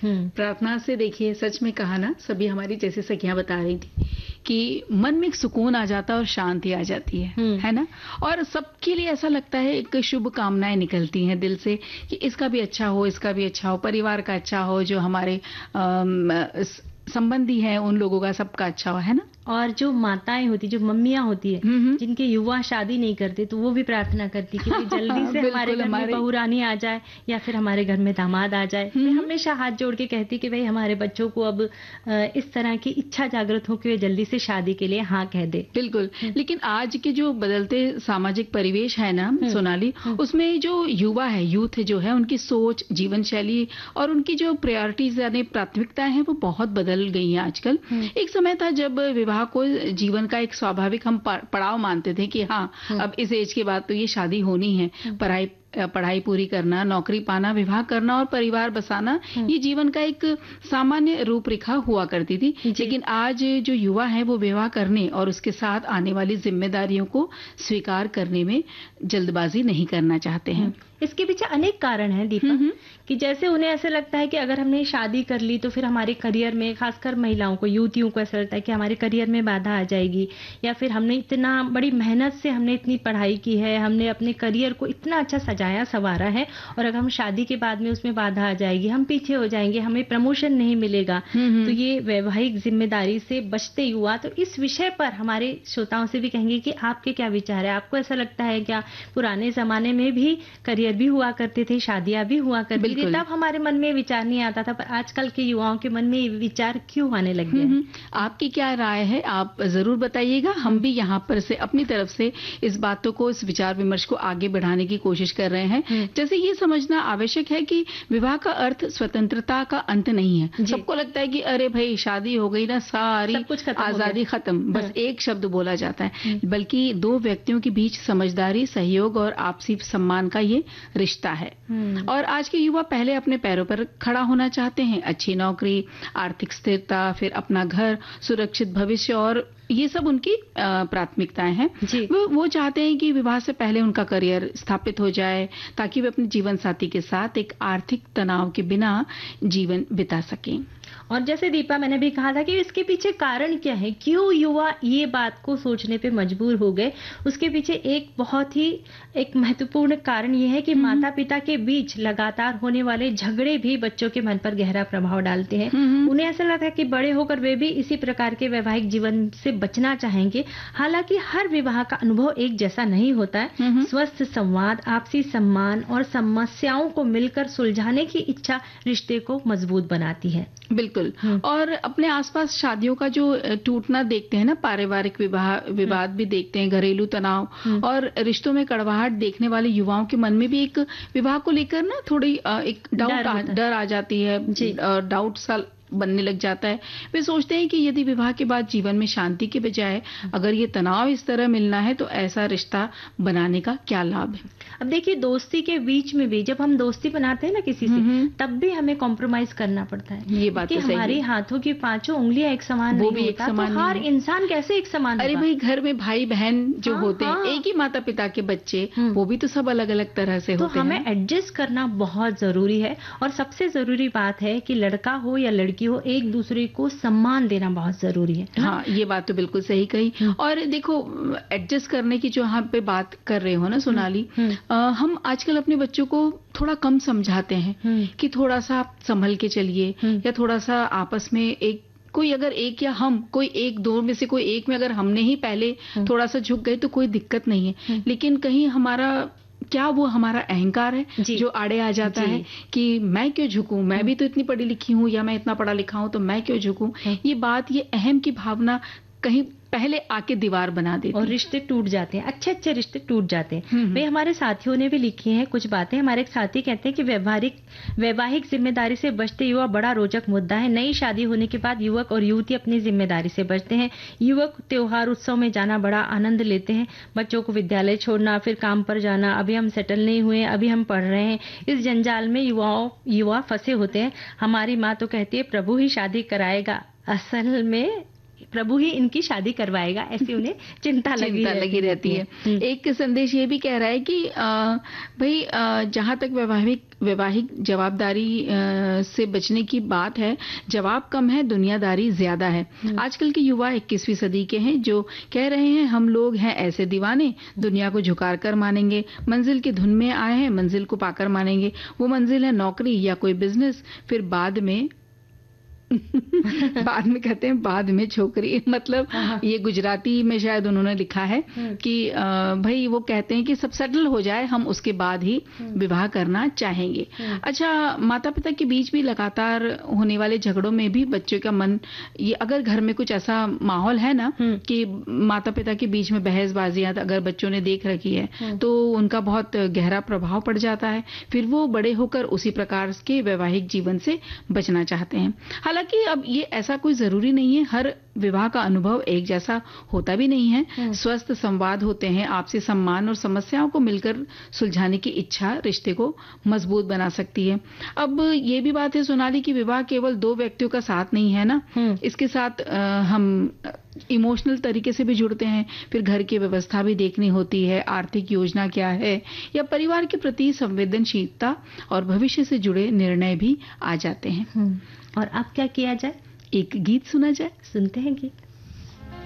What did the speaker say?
प्रार्थना से देखिए, सच में कहा ना, सभी हमारी जैसे सखियां बता रही थी कि मन में एक सुकून आ जाता है और शांति आ जाती है ना। और सबके लिए ऐसा लगता है, एक शुभ कामनाएं निकलती हैं दिल से कि इसका भी अच्छा हो, इसका भी अच्छा हो, परिवार का अच्छा हो, जो हमारे संबंधी हैं उन लोगों का सबका अच्छा हो, है ना। और जो माताएं होती, जो मम्मियां होती है, जिनके युवा शादी नहीं करते, तो वो भी प्रार्थना करती कि भाई जल्दी से हमारे घर में बहू रानी आ जाए या फिर हमारे घर में दामाद आ जाए। मैं हमेशा हाथ जोड़ के कहती कि भाई हमारे बच्चों को अब इस तरह की इच्छा जागृत हो कि वे जल्दी से शादी के लिए हाँ कह दे। बिल्कुल। लेकिन आज के जो बदलते सामाजिक परिवेश है ना सोनाली, उसमें जो युवा है, यूथ जो है, उनकी सोच, जीवन शैली और उनकी जो प्रायोरिटीज यानी प्राथमिकताएं हैं वो बहुत बदल गई हैं आजकल। एक समय था जब विवाह को जीवन का एक स्वाभाविक हम पड़ाव मानते थे कि हाँ अब इस एज के बाद तो ये शादी होनी है, पढ़ाई पूरी करना, नौकरी पाना, विवाह करना और परिवार बसाना, ये जीवन का एक सामान्य रूपरेखा हुआ करती थी। लेकिन आज जो युवा है वो विवाह करने और उसके साथ आने वाली जिम्मेदारियों को स्वीकार करने में जल्दबाजी नहीं करना चाहते हैं। इसके पीछे अनेक कारण हैं दीपा, कि जैसे उन्हें ऐसा लगता है कि अगर हमने शादी कर ली तो फिर हमारे करियर में, खासकर महिलाओं को, युवतियों को ऐसा लगता है कि हमारे करियर में बाधा आ जाएगी, या फिर हमने इतना बड़ी मेहनत से हमने इतनी पढ़ाई की है, हमने अपने करियर को इतना अच्छा सजाया संवारा है, और अगर हम शादी के बाद में उसमें बाधा आ जाएगी, हम पीछे हो जाएंगे, हमें प्रमोशन नहीं मिलेगा। तो ये वैवाहिक जिम्मेदारी से बचते युवा, तो इस विषय पर हमारे श्रोताओं से भी कहेंगे कि आपके क्या विचार है? आपको ऐसा लगता है क्या पुराने जमाने में भी करियर भी हुआ करते थे, शादियां भी हुआ करती थी, तब हमारे मन में विचार नहीं आता था, पर आजकल के युवाओं के मन में विचार क्यों आने लग गए? आपकी क्या राय है, आप जरूर बताइएगा। हम भी यहाँ पर से अपनी तरफ से इस बातों को, इस विचार विमर्श को आगे बढ़ाने की कोशिश कर रहे हैं। जैसे ये समझना आवश्यक है कि विवाह का अर्थ स्वतंत्रता का अंत नहीं है। सबको लगता है कि अरे भाई शादी हो गई ना, सारी आजादी खत्म, बस एक शब्द बोला जाता है, बल्कि दो व्यक्तियों के बीच समझदारी, सहयोग और आपसी सम्मान का ये रिश्ता है। और आज के युवा पहले अपने पैरों पर खड़ा होना चाहते हैं, अच्छी नौकरी, आर्थिक स्थिरता, फिर अपना घर, सुरक्षित भविष्य, और ये सब उनकी प्राथमिकताएं हैं। वो चाहते हैं कि विवाह से पहले उनका करियर स्थापित हो जाए ताकि वे अपने जीवन साथी के साथ एक आर्थिक तनाव के बिना जीवन बिता सकें। और जैसे दीपा मैंने भी कहा था कि इसके पीछे कारण क्या है, क्यों युवा ये बात को सोचने पे मजबूर हो गए, उसके पीछे एक बहुत ही एक महत्वपूर्ण कारण ये है कि माता पिता के बीच लगातार होने वाले झगड़े भी बच्चों के मन पर गहरा प्रभाव डालते हैं। उन्हें ऐसा लगता है कि बड़े होकर वे भी इसी प्रकार के वैवाहिक जीवन से बचना चाहेंगे। हालांकि हर विवाह का अनुभव एक जैसा नहीं होता है। स्वस्थ संवाद, आपसी सम्मान और समस्याओं को मिलकर सुलझाने की इच्छा रिश्ते को मजबूत बनाती है। बिल्कुल। और अपने आसपास शादियों का जो टूटना देखते हैं ना, पारिवारिक विवाद भी देखते हैं, घरेलू तनाव और रिश्तों में कड़वाहट देखने वाले युवाओं के मन में भी एक विवाह को लेकर ना थोड़ी एक डर आ जाती है, डाउट सा बनने लग जाता है। वे सोचते हैं कि यदि विवाह के बाद जीवन में शांति के बजाय अगर ये तनाव इस तरह मिलना है तो ऐसा रिश्ता बनाने का क्या लाभ है। अब देखिए, दोस्ती के बीच में भी जब हम दोस्ती बनाते हैं ना किसी से, तब भी हमें कॉम्प्रोमाइज करना पड़ता है। ये बात कि हमारे हाथों की पांचों उंगलियां एक समान नहीं होता, एक समान तो हर इंसान कैसे एक समान होगा? अरे भाई, घर में भाई बहन जो होते हैं, एक ही माता पिता के बच्चे, वो भी तो सब अलग अलग तरह से होते हैं। तो हमें एडजस्ट करना बहुत जरूरी है। और सबसे जरूरी बात है कि लड़का हो या लड़की हो, एक दूसरे को सम्मान देना बहुत जरूरी है। हाँ, ये बात तो बिल्कुल सही कही। और देखो, एडजस्ट करने की जो यहाँ पे बात कर रहे हो ना सोनाली, हम आजकल अपने बच्चों को थोड़ा कम समझाते हैं कि थोड़ा सा संभल के चलिए, या थोड़ा सा आपस में एक कोई अगर एक या हम कोई एक दो में से कोई एक में अगर हमने ही पहले थोड़ा सा झुक गए तो कोई दिक्कत नहीं है। लेकिन कहीं क्या वो हमारा अहंकार है जो आड़े आ जाता है कि मैं क्यों झुकूं, मैं भी तो इतनी पढ़ी लिखी हूं, या मैं इतना पढ़ा लिखा हूं तो मैं क्यों झुकूं। ये बात, ये अहम की भावना कहीं पहले आके दीवार बना देती और रिश्ते टूट जाते हैं, अच्छे अच्छे रिश्ते टूट जाते हैं। वे हमारे साथियों ने भी लिखी हैं कुछ बातें। हमारे एक साथी कहते हैं कि वैवाहिक जिम्मेदारी से बचते युवा बड़ा रोचक मुद्दा है। नई शादी होने के बाद युवक और युवती अपनी जिम्मेदारी से बचते हैं। युवक त्योहार उत्सव में जाना बड़ा आनंद लेते हैं, बच्चों को विद्यालय छोड़ना, फिर काम पर जाना, अभी हम सेटल नहीं हुए, अभी हम पढ़ रहे हैं, इस जंजाल में युवा फंसे होते हैं। हमारी माँ तो कहती है प्रभु ही शादी कराएगा, असल में प्रभु ही इनकी शादी करवाएगा, ऐसी उन्हें चिंता लगी रहती है। एक संदेश ये भी कह रहा है कि भाई जहाँ तक वैवाहिक जवाबदारी से बचने की बात है, जवाब कम है, दुनियादारी ज्यादा है। आजकल के युवा 21वीं सदी के हैं जो कह रहे हैं हम लोग हैं ऐसे दीवाने, दुनिया को झुकार कर मानेंगे, मंजिल की धुन में आए हैं, मंजिल को पाकर मानेंगे। वो मंजिल है नौकरी या कोई बिजनेस, फिर बाद में कहते हैं बाद में छोकरी। मतलब ये गुजराती में शायद उन्होंने लिखा है कि भाई वो कहते हैं कि सब सेटल हो जाए, हम उसके बाद ही विवाह करना चाहेंगे। अच्छा, माता पिता के बीच भी लगातार होने वाले झगड़ों में भी बच्चों का मन, ये अगर घर में कुछ ऐसा माहौल है ना कि माता पिता के बीच में बहसबाजियां अगर बच्चों ने देख रखी है तो उनका बहुत गहरा प्रभाव पड़ जाता है। फिर वो बड़े होकर उसी प्रकार के वैवाहिक जीवन से बचना चाहते हैं। हालांकि अब ये ऐसा कोई जरूरी नहीं है, हर विवाह का अनुभव एक जैसा होता भी नहीं है। स्वस्थ संवाद होते हैं, आपसी सम्मान और समस्याओं को मिलकर सुलझाने की इच्छा रिश्ते को मजबूत बना सकती है। अब ये भी बात है सोनाली की विवाह केवल दो व्यक्तियों का साथ नहीं है ना, इसके साथ हम इमोशनल तरीके से भी जुड़ते हैं। फिर घर की व्यवस्था भी देखनी होती है, आर्थिक योजना क्या है, या परिवार के प्रति संवेदनशीलता और भविष्य से जुड़े निर्णय भी आ जाते हैं। और अब क्या किया जाए? एक गीत सुना जाए। सुनते हैं गीत।